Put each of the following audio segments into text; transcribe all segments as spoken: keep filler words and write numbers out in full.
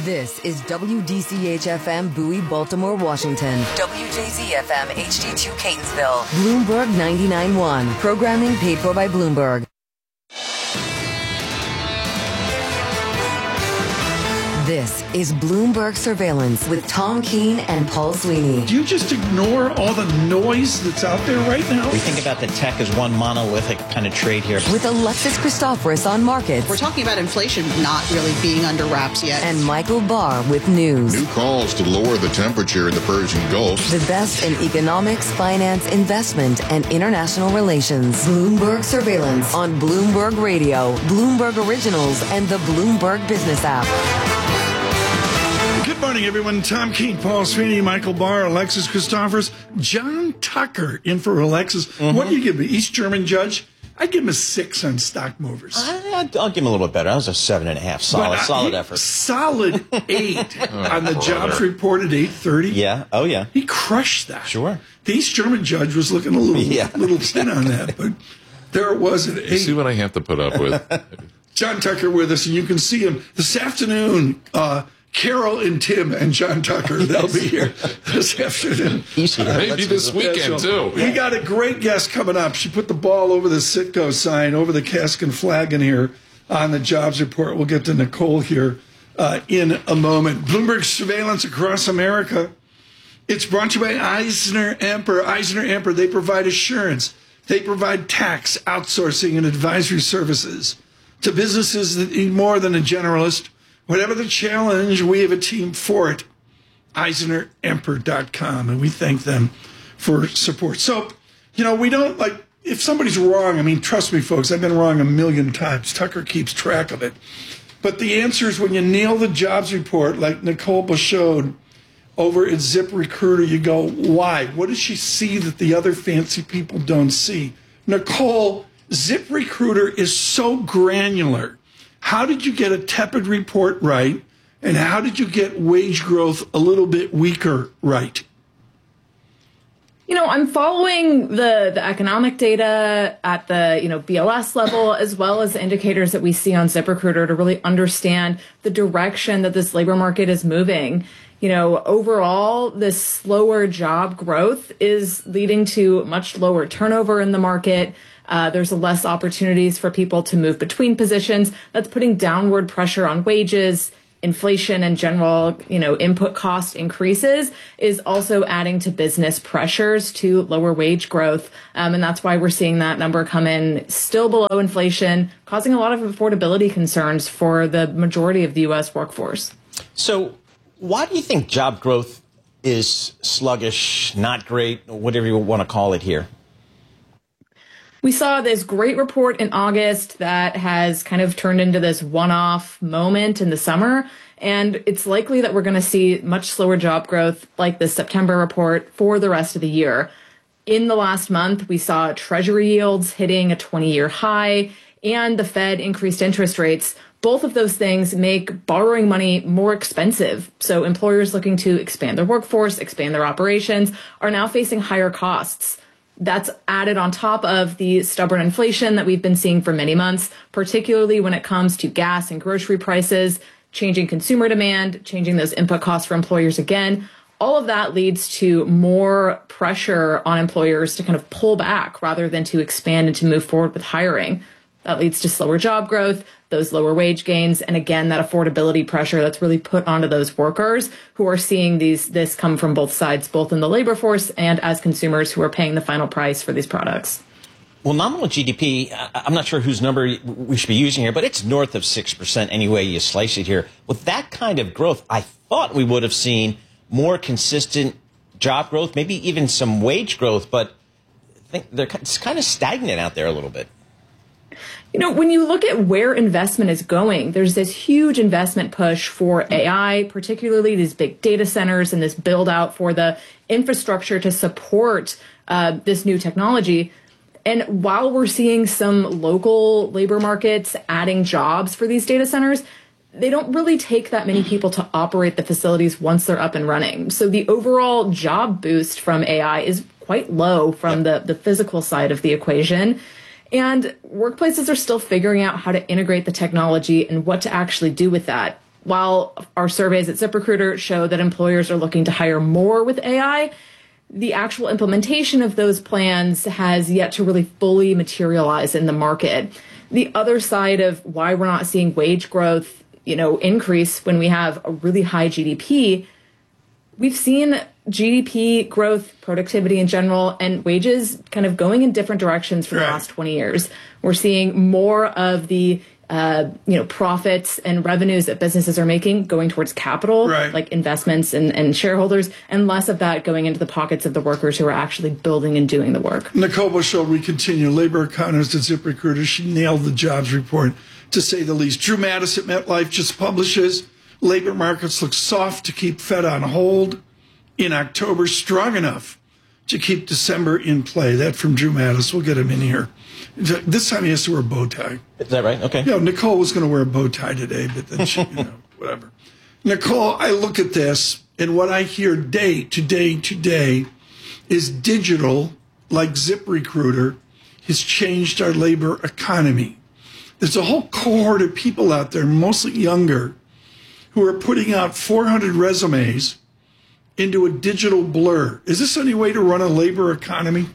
This is W D C H F M Bowie, Baltimore, Washington. W J Z F M H D two Catonsville. Bloomberg ninety-nine point one. Programming paid for by Bloomberg. This is Bloomberg Surveillance with Tom Keene and Paul Sweeney. Do you just ignore all the noise that's out there right now? We think about the tech as one monolithic kind of trade here. With Alexis Christoforous on markets. We're talking about inflation not really being under wraps yet. And Michael Barr with news. New calls to lower the temperature in the Persian Gulf. The best in economics, finance, investment, and international relations. Bloomberg Surveillance on Bloomberg Radio, Bloomberg Originals, and the Bloomberg Business app. Good morning, everyone. Tom Keene, Paul Sweeney, Michael Barr, Alexis Christoforous, John Tucker in for Alexis. Mm-hmm. What do you give me? East German judge? I'd give him a six on stock movers. I, I'll give him a little bit better. That was a seven and a half. Solid, but, uh, solid he, effort. Solid eight on the jobs report at eight thirty. Yeah. Oh, yeah. He crushed that. Sure. The East German judge was looking a little, yeah. little thin on that, but there it was at eight. You see what I have to put up with. John Tucker with us, and you can see him this afternoon. Uh, Carol and Tim and John Tucker, they'll be here this afternoon. Maybe this weekend, too. We got a great guest coming up. She put the ball over the Citgo sign, over the cask and flagon here on the jobs report. We'll get to Nicole here uh, in a moment. Bloomberg Surveillance across America. It's brought to you by Eisner Amper. Eisner Amper, they provide assurance. They provide tax, outsourcing, and advisory services to businesses that need more than a generalist. Whatever the challenge, we have a team for it. Eisner Amper dot com, and we thank them for support. So, you know, we don't, like, if somebody's wrong, I mean, trust me, folks, I've been wrong a million times. Tucker keeps track of it. But the answer is when you nail the jobs report, like Nicole showed over at ZipRecruiter, you go, why? What does she see that the other fancy people don't see? Nicole, ZipRecruiter is so granular. How did you get a tepid report right, and how did you get wage growth a little bit weaker right? You know, I'm following the, the economic data at the, you know, B L S level, as well as the indicators that we see on ZipRecruiter to really understand the direction that this labor market is moving. You know, overall, this slower job growth is leading to much lower turnover in the market. Uh, there's less opportunities for people to move between positions. That's putting downward pressure on wages. Inflation and general, you know, input cost increases is also adding to business pressures to lower wage growth. Um, and that's why we're seeing that number come in still below inflation, causing a lot of affordability concerns for the majority of the U S workforce. So why do you think job growth is sluggish, not great, whatever you want to call it here? We saw this great report in August that has kind of turned into this one-off moment in the summer. And it's likely that we're going to see much slower job growth like the September report for the rest of the year. In the last month, we saw Treasury yields hitting a twenty-year high and the Fed increased interest rates. Both of those things make borrowing money more expensive. So employers looking to expand their workforce, expand their operations, are now facing higher costs. That's added on top of the stubborn inflation that we've been seeing for many months, particularly when it comes to gas and grocery prices, changing consumer demand, changing those input costs for employers again. All of that leads to more pressure on employers to kind of pull back rather than to expand and to move forward with hiring. That leads to slower job growth, those lower wage gains, and again, that affordability pressure that's really put onto those workers who are seeing these this come from both sides, both in the labor force and as consumers who are paying the final price for these products. Well, nominal G D P, I'm not sure whose number we should be using here, but it's north of six percent any way you slice it here. With that kind of growth, I thought we would have seen more consistent job growth, maybe even some wage growth, but I think they're, it's kind of stagnant out there a little bit. You know, when you look at where investment is going, there's this huge investment push for A I, particularly these big data centers and this build out for the infrastructure to support uh, this new technology. And while we're seeing some local labor markets adding jobs for these data centers, they don't really take that many people to operate the facilities once they're up and running. So the overall job boost from A I is quite low from the, the physical side of the equation. And workplaces are still figuring out how to integrate the technology and what to actually do with that. while our surveys at ZipRecruiter show that employers are looking to hire more with A I, the actual implementation of those plans has yet to really fully materialize in the market. The other side of why we're not seeing wage growth, you know, increase when we have a really high G D P, we've seen G D P growth, productivity in general, and wages kind of going in different directions for the right. last twenty years. We're seeing more of the uh, you know, profits and revenues that businesses are making going towards capital, right. like investments and, and shareholders, and less of that going into the pockets of the workers who are actually building and doing the work. Nicole Bushell, we continue. Labor economist at ZipRecruiter. She nailed the jobs report, to say the least. Drew Mattis at MetLife just publishes labor markets look soft to keep Fed on hold in October, strong enough to keep December in play. That from Drew Mattis. We'll get him in here. This time he has to wear a bow tie. Is that right? Okay. Yeah, Nicole was going to wear a bow tie today, but then she, you know, whatever. Nicole, I look at this, and what I hear day to day to day is digital, like ZipRecruiter, has changed our labor economy. There's a whole cohort of people out there, mostly younger, who are putting out four hundred resumes into a digital blur. Is this any way to run a labor economy?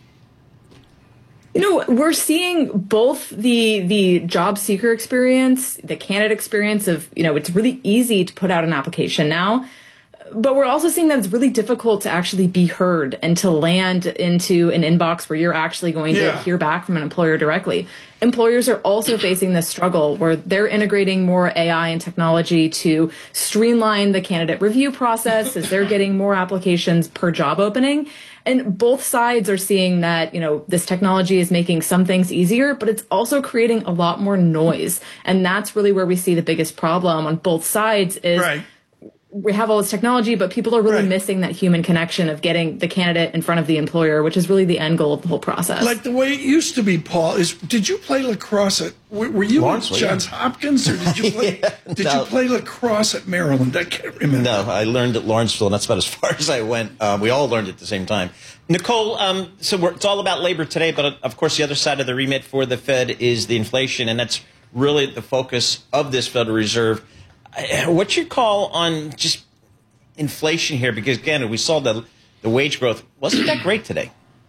You know, we're seeing both the the job seeker experience, the candidate experience of, you know, it's really easy to put out an application now, but we're also seeing that it's really difficult to actually be heard and to land into an inbox where you're actually going yeah. to hear back from an employer directly. Employers are also facing this struggle where they're integrating more A I and technology to streamline the candidate review process as they're getting more applications per job opening. And both sides are seeing that, you know, this technology is making some things easier, but it's also creating a lot more noise. And that's really where we see the biggest problem on both sides is right. we have all this technology, but people are really right. missing that human connection of getting the candidate in front of the employer, which is really the end goal of the whole process. Like the way it used to be, Paul, is did you play lacrosse at, were, were you at Johns yeah. Hopkins, or did you play, yeah, did no. you play lacrosse at Maryland? I can't remember. No, I learned at Lawrenceville, and that's about as far as I went. Um, we all learned at the same time. Nicole, um, so we're, it's all about labor today, but of course the other side of the remit for the Fed is the inflation, and that's really the focus of this Federal Reserve. What's your call on just inflation here? Because, again, we saw the, the wage growth wasn't that great today.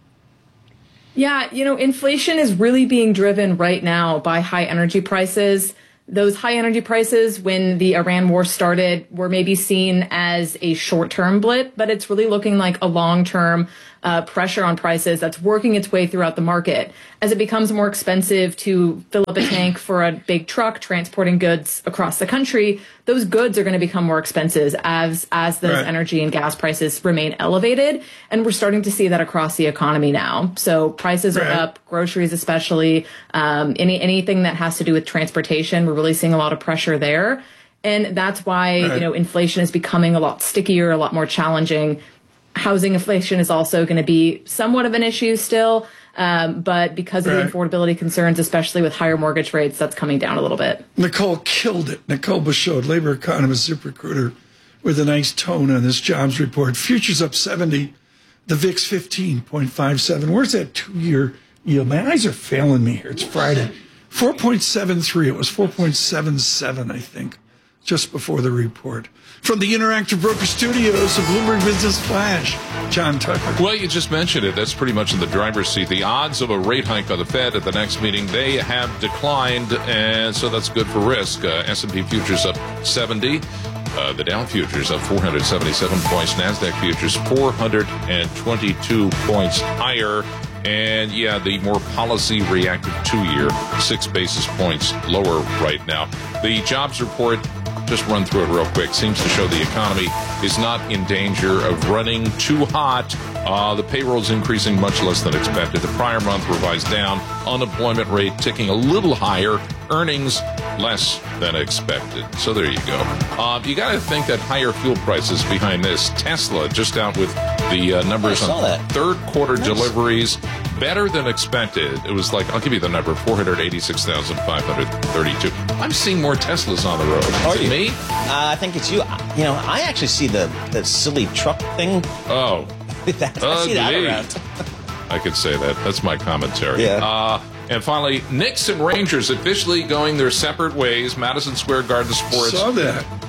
Yeah, you know, inflation is really being driven right now by high energy prices. Those high energy prices, when the Iran war started, were maybe seen as a short-term blip, but it's really looking like a long-term uh, pressure on prices that's working its way throughout the market. As it becomes more expensive to fill up a tank for a big truck transporting goods across the country, those goods are going to become more expensive as as those right. energy and gas prices remain elevated. And we're starting to see that across the economy now. So prices right. are up, groceries especially, um, any anything that has to do with transportation. We're really seeing a lot of pressure there. And that's why, right. you know, inflation is becoming a lot stickier, a lot more challenging. Housing inflation is also going to be somewhat of an issue still. Um, but because of right. the affordability concerns, especially with higher mortgage rates, that's coming down a little bit. Nicole killed it. Nicole Bushell, labor economist, ZipRecruiter, with a nice tone on this jobs report. Futures up seventy, the V I X fifteen point five seven. Where's that two-year yield? My eyes are failing me here. It's Friday. four point seven three. It was four point seven seven, I think, just before the report. From the Interactive Broker Studios of Bloomberg Business Flash, John Tucker. Well, you just mentioned it. That's pretty much in the driver's seat. The odds of a rate hike by the Fed at the next meeting, they have declined, and so that's good for risk. Uh, S and P futures up seventy. Uh, the Dow futures up four hundred seventy-seven points. NASDAQ futures four hundred twenty-two points higher. And, yeah, the more policy-reactive two-year, six basis points lower right now. The jobs report, just run through it real quick, seems to show the economy is not in danger of running too hot. Uh, the payroll's increasing much less than expected. The prior month revised down. Unemployment rate ticking a little higher. Earnings less than expected. So there you go. Uh, you got to think that higher fuel prices behind this. Tesla just out with the uh, numbers on that. third quarter nice. deliveries. Better than expected. It was like, I'll give you the number, four hundred eighty-six thousand five hundred thirty-two. I'm seeing more Teslas on the road. Are Is you? it me? Uh, I think it's you. You know, I actually see the, the silly truck thing. Oh. that, I see that around. I could say that. That's my commentary. Yeah. Uh, and finally, Knicks and Rangers officially going their separate ways. Madison Square Garden Sports. Saw that.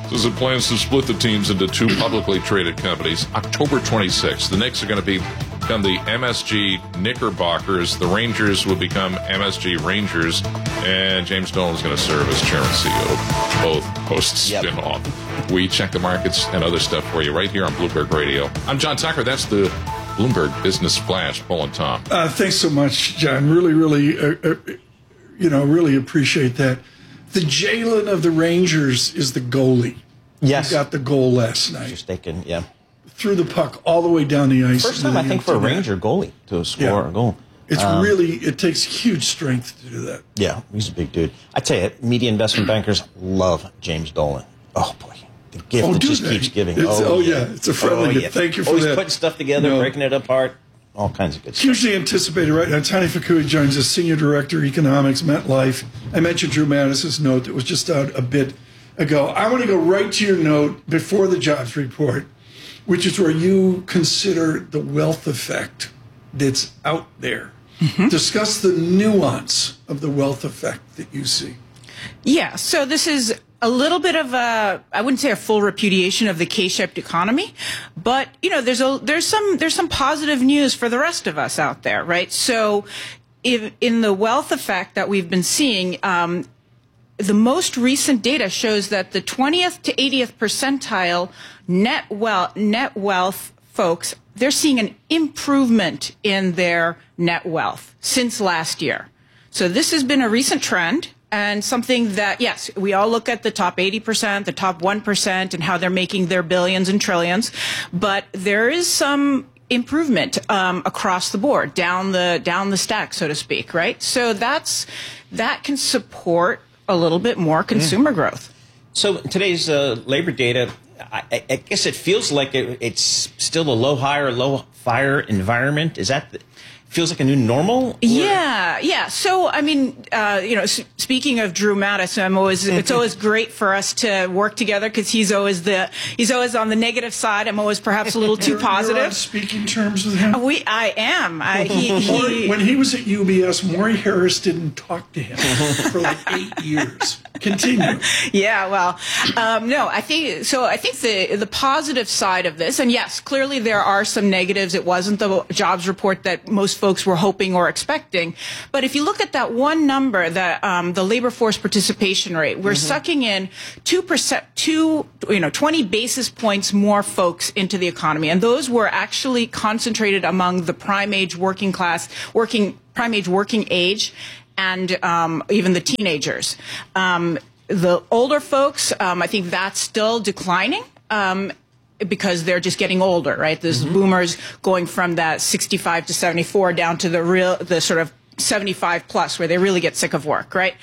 says it plans to split the teams into two publicly traded companies. October twenty-sixth, the Knicks are going to be become the M S G Knickerbockers. The Rangers will become M S G Rangers, and James Dolan is going to serve as chairman and C E O, both post Yep. spin-off. We check the markets and other stuff for you right here on Bloomberg Radio. I'm John Tucker. That's the Bloomberg Business Flash. Paul and Tom. Uh, thanks so much, John. Really, really, uh, uh, you know, really appreciate that. The Jalen of the Rangers is the goalie. Yes. He got the goal last night. Mistaken, yeah. Threw the puck all the way down the ice. First time, I think, for a Ranger goalie to score Yeah. a goal. It's Um, really, it takes huge strength to do that. Yeah, he's a big dude. I tell you, media investment bankers love James Dolan. Oh, boy. The gift Oh, that do just they? keeps giving. It's- oh, yeah. It's a friendly gift. Thank you for Always that. putting stuff together, No. breaking it apart, all kinds of good stuff. Hugely anticipated right now. Tani Fukui joins us, Senior Director, Economics, MetLife. I mentioned Drew Mattis's note that was just out a bit ago. I want to go right to your note before the jobs report, which is where you consider the wealth effect that's out there. Mm-hmm. Discuss the nuance of the wealth effect that you see. Yeah, so this is a little bit of a, I wouldn't say a full repudiation of the K-shaped economy, but you know, there's a there's some there's some positive news for the rest of us out there, right? So, if, in the wealth effect that we've been seeing, um, the most recent data shows that the twentieth to eightieth percentile net wealth net wealth folks, they're seeing an improvement in their net wealth since last year. So this has been a recent trend. And something that, yes, we all look at the top eighty percent, the top one percent, and how they're making their billions and trillions. But there is some improvement um, across the board, down the down the stack, so to speak, right? So that's that can support a little bit more consumer mm. growth. So today's uh, labor data, I, I guess it feels like it, it's still a low hire, low fire environment. Is that the, feels like a new normal? Or? Yeah, yeah. So, I mean, uh, you know, s- speaking of Drew Mattis, I'm always it's always great for us to work together because he's always the he's always on the negative side. I'm always perhaps a little too You're, positive. You're on speaking terms with him. We, I am. I, he, he, when he was at U B S, Maury Harris didn't talk to him for like eight years. Continue. Yeah, well, um, no, I think so. I think the the positive side of this, and yes, clearly there are some negatives. It wasn't the jobs report that most folks were hoping or expecting. But if you look at that one number, that um, the labor force participation rate, we're mm-hmm. sucking in two percent, two, you know, twenty basis points more folks into the economy, and those were actually concentrated among the prime age working class, working prime age working age. And um, even the teenagers. Um, the older folks, um, I think that's still declining um, because they're just getting older, right? There's mm-hmm. boomers going from that sixty-five to seventy-four down to the real, the sort of seventy-five plus, where they really get sick of work, right?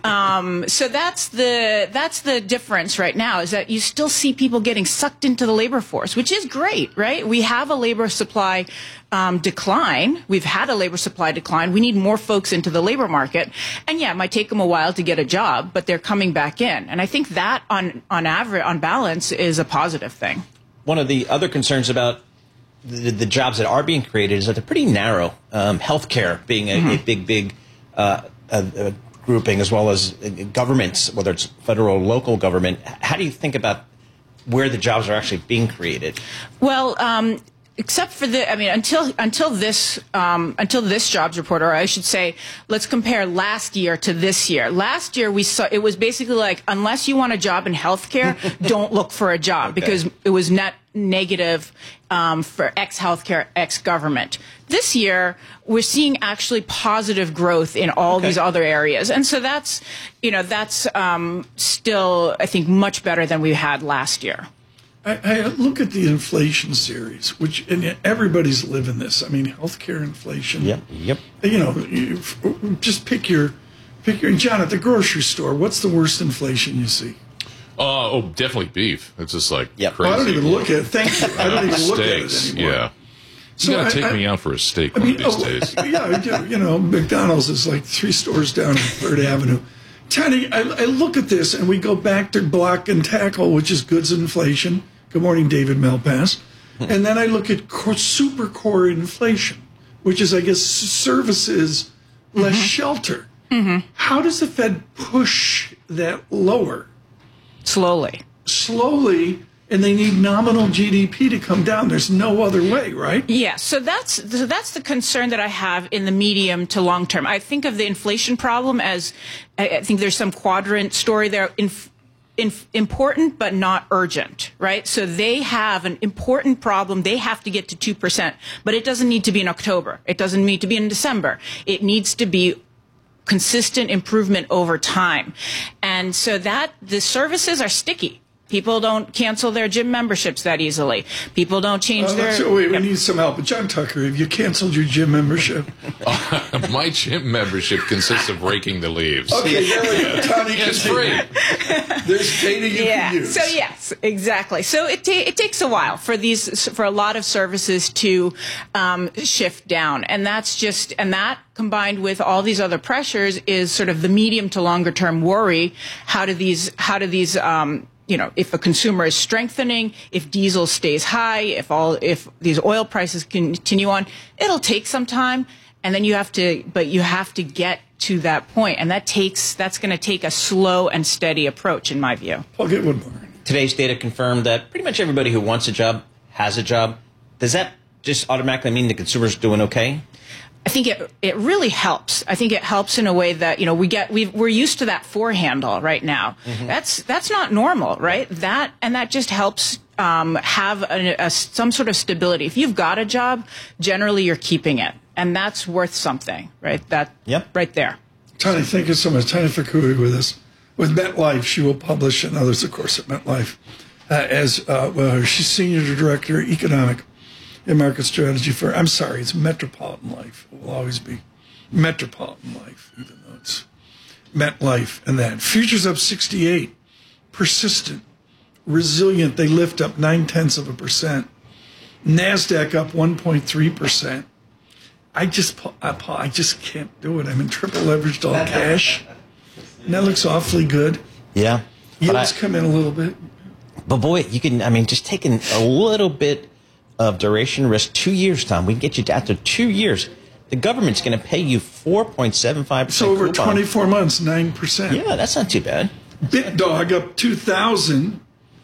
um, so that's the that's the difference right now, is that you still see people getting sucked into the labor force, which is great, right? We have a labor supply um, decline. We've had a labor supply decline. We need more folks into the labor market, and yeah, it might take them a while to get a job, but they're coming back in, and I think that on on average, on balance, is a positive thing. One of the other concerns about The, the jobs that are being created is that they're pretty narrow. Um, healthcare being a, mm-hmm. a big, big uh, a, a grouping, as well as governments, whether it's federal or local government. How do you think about where the jobs are actually being created? Well, um, except for the, I mean, until until this um, until this jobs report, or I should say, let's compare last year to this year. Last year, we saw it was basically like, unless you want a job in healthcare, don't look for a job, okay. because it was net negative um, for ex-healthcare, ex-government. This year, we're seeing actually positive growth in all okay. these other areas, and so that's, you know, that's um, still, I think, much better than we had last year. I, I look at the inflation series, which, and everybody's living this. I mean, healthcare inflation. Yep. Yep. You know, you, just pick your, pick your. John, at the grocery store, what's the worst inflation you see? Uh, oh, definitely beef. It's just like yep. crazy. Oh, I don't even look at it. Thank you. I don't even look Steaks, at it anymore. Yeah. So you gotta I, take I, me out for a steak I one mean, of these oh, days. Yeah, you know, McDonald's is like three stores down on Third Avenue. Tony, I, I look at this and we go back to block and tackle, which is goods inflation. Good morning, David Malpass. And then I look at core, super core inflation, which is, I guess, services less mm-hmm. shelter. Mm-hmm. How does the Fed push that lower? Slowly. slowly, and they need nominal G D P to come down. There's no other way, right? Yeah, so that's so that's the concern that I have in the medium to long term. I think of the inflation problem as, I think there's some quadrant story there, inf, inf, important but not urgent, right? So they have an important problem. They have to get to two percent, but it doesn't need to be in October. It doesn't need to be in December. It needs to be consistent improvement over time. And so that the services are sticky. People don't cancel their gym memberships that easily. People don't change uh, their... So wait, we need some help. But John Tucker, have you canceled your gym membership? Uh, my gym membership consists of raking the leaves. Okay, there we go. Tony, it's free. There's data you yeah. can use. So yes, exactly. So it ta- it takes a while for these for a lot of services to um, shift down, and that's just and that combined with all these other pressures is sort of the medium to longer term worry. How do these how do these um, you know, if a consumer is strengthening, if diesel stays high, if all, if these oil prices continue on, it'll take some time. And then you have to, but you have to get to that point. And that takes, that's going to take a slow and steady approach, in my view. I'll get one more. Today's data confirmed that pretty much everybody who wants a job has a job. Does that just automatically mean the consumer's doing okay? I think it it really helps. I think it helps in a way that, you know, we get we we're used to that four handle right now. Mm-hmm. That's that's not normal, right? That and that just helps um, have a, a, some sort of stability. If you've got a job, generally you're keeping it, and that's worth something, right? That yep. right there. Tanya, thank you so much. Tanya Fukui with us. With MetLife, she will publish, and others, of course, at MetLife, uh, as uh, well, she's Senior Director, Economic and Market Strategy for, I'm sorry, it's Metropolitan Life. It will always be Metropolitan Life, even though it's MetLife and that. Futures up sixty-eight, persistent, resilient. They lift up nine-tenths of a percent. NASDAQ up one point three percent. I just, I, I just can't do it. I'm in triple leveraged all cash. And that looks awfully good. Yeah. Yields come in a little bit. But boy, you can, I mean, just taking a little bit of duration risk, two years, Tom, we can get you down to two years. The government's going to pay you four point seven five percent. So over coupon. twenty-four months, nine percent. Yeah, that's not too bad. BitDog up two thousand,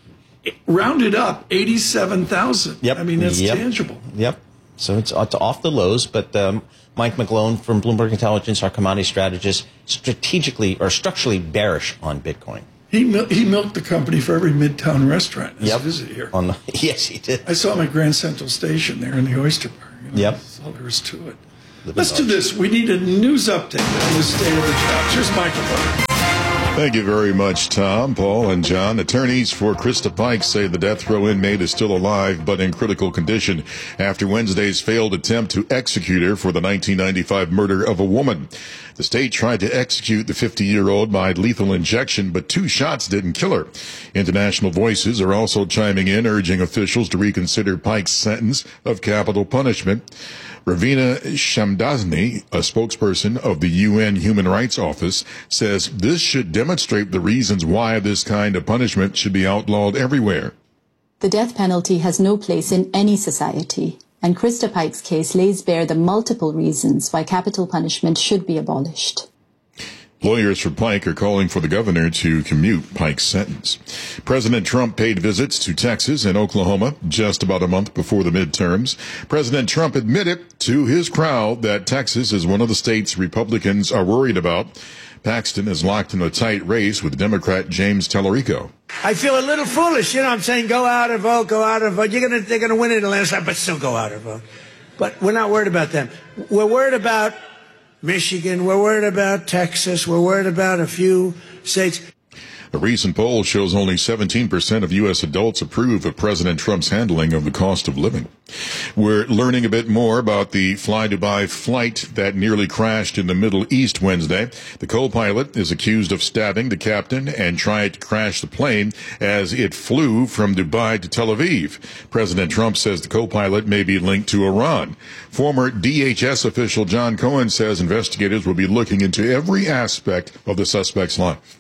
rounded up eighty-seven thousand. Yep. I mean, that's yep. tangible. Yep. So it's, it's off the lows, but um, Mike McGlone from Bloomberg Intelligence, our commodity strategist, strategically or structurally bearish on Bitcoin. He mil- he milked the company for every Midtown restaurant. His Yep. visit here. On the, yes, he did. I saw him at Grand Central Station there in the Oyster Bar. You know, Yep. That's all there is to it. Living Let's do large. this. We need a news update on the state of the jobs. Here's Michael Barr. Thank you very much, Tom, Paul, and John. Attorneys for Krista Pike say the death row inmate is still alive but in critical condition after Wednesday's failed attempt to execute her for the nineteen ninety-five murder of a woman. The state tried to execute the fifty-year-old by lethal injection, but two shots didn't kill her. International voices are also chiming in, urging officials to reconsider Pike's sentence of capital punishment. Ravina Shamdasani, a spokesperson of the U N Human Rights Office, says this should demonstrate the reasons why this kind of punishment should be outlawed everywhere. The death penalty has no place in any society, and Krista Pike's case lays bare the multiple reasons why capital punishment should be abolished. Lawyers for Pike are calling for the governor to commute Pike's sentence. President Trump paid visits to Texas and Oklahoma just about a month before the midterms. President Trump admitted to his crowd that Texas is one of the states Republicans are worried about. Paxton is locked in a tight race with Democrat James Tallarico. I feel a little foolish, you know. I'm saying go out and vote, go out and vote. You're gonna, they're gonna win it in the landslide, but still go out and vote. But we're not worried about them. We're worried about Michigan. We're worried about Texas. We're worried about a few states. A recent poll shows only seventeen percent of U S adults approve of President Trump's handling of the cost of living. We're learning a bit more about the Fly Dubai flight that nearly crashed in the Middle East Wednesday. The co-pilot is accused of stabbing the captain and tried to crash the plane as it flew from Dubai to Tel Aviv. President Trump says the co-pilot may be linked to Iran. Former D H S official John Cohen says investigators will be looking into every aspect of the suspect's life.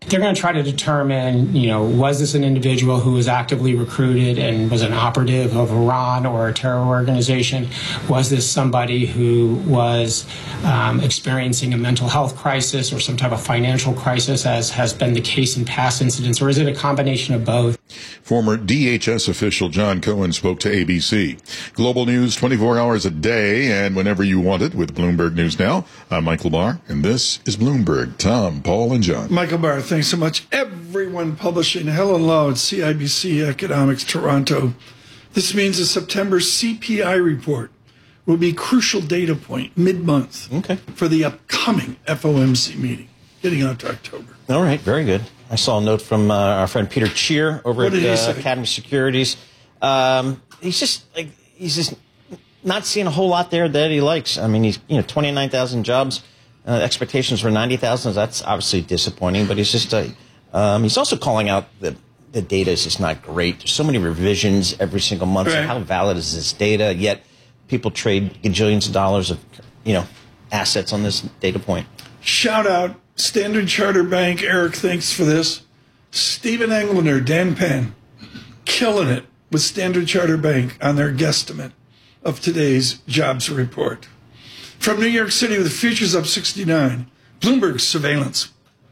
They're going to try to determine, you know, was this an individual who was actively recruited and was an operative of Iran or a terror organization? Was this somebody who was um, experiencing a mental health crisis or some type of financial crisis, as has been the case in past incidents, or is it a combination of both? Former D H S official John Cohen spoke to A B C. Global news twenty-four hours a day and whenever you want it with Bloomberg News Now. I'm Michael Barr, and this is Bloomberg. Tom, Paul, and John. Michael Barr, thanks so much. Everyone publishing. Helen Lowe at C I B C Economics Toronto. This means the September C P I report will be a crucial data point mid-month okay. for the upcoming F O M C meeting, getting out to October. All right, very good. I saw a note from uh, our friend Peter Cheer over What at did he uh, say? Academy Securities. Um, he's just like he's just not seeing a whole lot there that he likes. I mean, he's you know twenty-nine thousand jobs. Uh, expectations were ninety thousand. That's obviously disappointing, but he's just uh, um, he's also calling out that the data is just not great. There's so many revisions every single month. Right. So how valid is this data? Yet people trade gajillions of dollars of you know assets on this data point. Shout out Standard Chartered Bank. Eric, thanks for this. Stephen Englander, Dan Penn, killing it with Standard Chartered Bank on their guesstimate of today's jobs report. From New York City, with futures up sixty-nine, Bloomberg surveillance.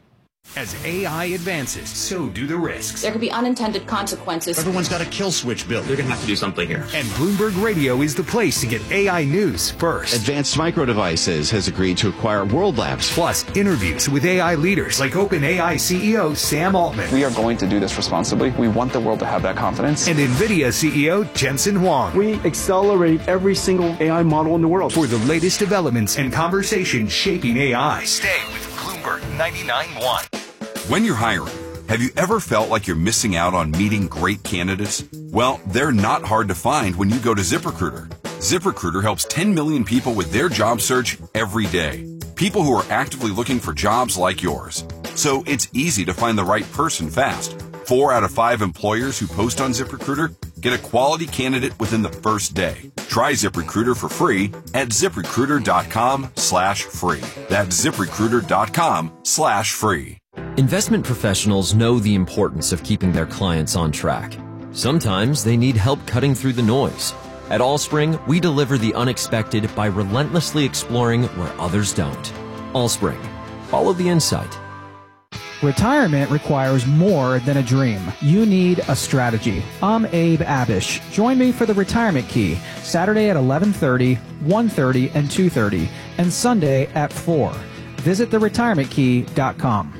As A I advances, so do the risks. There could be unintended consequences. Everyone's got a kill switch built. They're going to have to do something here. And Bloomberg Radio is the place to get A I news first. Advanced Micro Devices has agreed to acquire World Labs. Plus, interviews with A I leaders like OpenAI C E O Sam Altman. We are going to do this responsibly. We want the world to have that confidence. And NVIDIA C E O Jensen Huang. We accelerate every single A I model in the world. For the latest developments and conversations shaping A I. Stay with Bloomberg ninety-nine point one. When you're hiring, have you ever felt like you're missing out on meeting great candidates? Well, they're not hard to find when you go to ZipRecruiter. ZipRecruiter helps ten million people with their job search every day. People who are actively looking for jobs like yours. So it's easy to find the right person fast. Four out of five employers who post on ZipRecruiter get a quality candidate within the first day. Try ZipRecruiter for free at ZipRecruiter.com slash free. That's ZipRecruiter.com slash free. Investment professionals know the importance of keeping their clients on track. Sometimes they need help cutting through the noise. At Allspring, we deliver the unexpected by relentlessly exploring where others don't. Allspring. Follow the insight. Retirement requires more than a dream. You need a strategy. I'm Abe Abish. Join me for the Retirement Key, Saturday at eleven thirty, one thirty, and two thirty, and Sunday at four. Visit the retirement key dot com.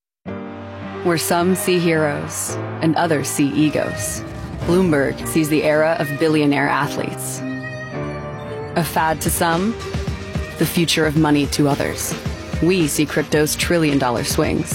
Where some see heroes and others see egos, Bloomberg sees the era of billionaire athletes. A fad to some, the future of money to others. We see crypto's trillion-dollar swings.